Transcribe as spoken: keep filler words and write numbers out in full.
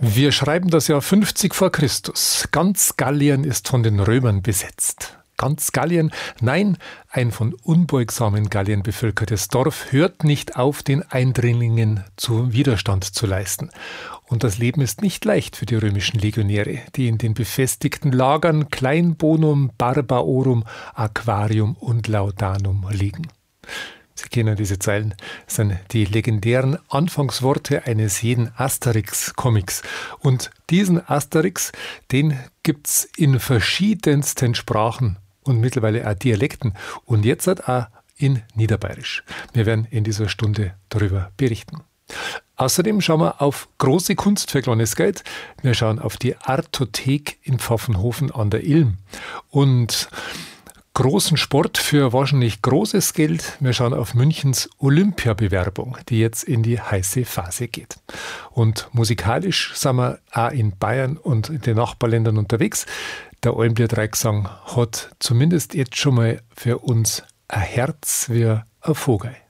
Wir schreiben das Jahr fünfzig vor Christus. Ganz Gallien ist von den Römern besetzt. Ganz Gallien? Nein, ein von unbeugsamen Galliern bevölkertes Dorf hört nicht auf, den Eindringlingen zu Widerstand zu leisten. Und das Leben ist nicht leicht für die römischen Legionäre, die in den befestigten Lagern Kleinbonum, Barbaorum, Aquarium und Laudanum liegen. Sie kennen diese Zeilen, das sind die legendären Anfangsworte eines jeden Asterix-Comics. Und diesen Asterix, den gibt's in verschiedensten Sprachen und mittlerweile auch Dialekten und jetzt auch in Niederbayerisch. Wir werden in dieser Stunde darüber berichten. Außerdem schauen wir auf große Kunst für kleines Geld. Wir schauen auf die Artothek in Pfaffenhofen an der Ilm. Und großen Sport für wahrscheinlich großes Geld. Wir schauen auf Münchens Olympiabewerbung, die jetzt in die heiße Phase geht. Und musikalisch sind wir auch in Bayern und in den Nachbarländern unterwegs. Der Almbier Dreigesang hat zumindest jetzt schon mal für uns ein Herz wie ein Vogel.